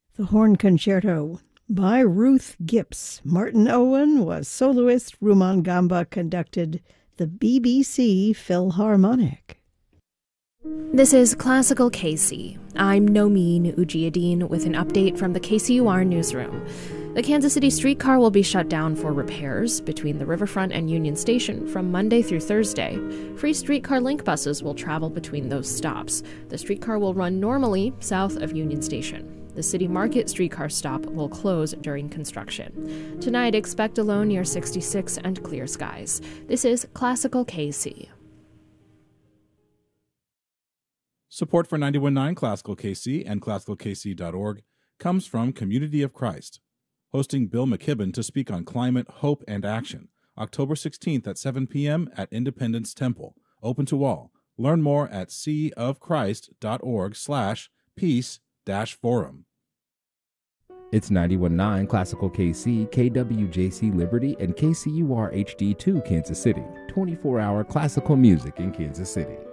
The Horn Concerto by Ruth Gipps. Martin Owen was soloist. Rumaan Gamba conducted the BBC Philharmonic. This is Classical KC. I'm Nomeen Ujiyedin with an update from the KCUR newsroom. The Kansas City streetcar will be shut down for repairs between the Riverfront and Union Station from Monday through Thursday. Free streetcar link buses will travel between those stops. The streetcar will run normally south of Union Station. The City Market streetcar stop will close during construction. Tonight, expect a low near 66 and clear skies. This is Classical KC. Support for 91.9 Classical KC and classicalkc.org comes from Community of Christ, hosting Bill McKibben to speak on climate, hope, and action, October 16th at 7 p.m. at Independence Temple, open to all. Learn more at seaofchrist.org/peace-forum. It's 91.9 Classical KC, KWJC Liberty, and KCUR HD2 Kansas City. 24-hour classical music in Kansas City.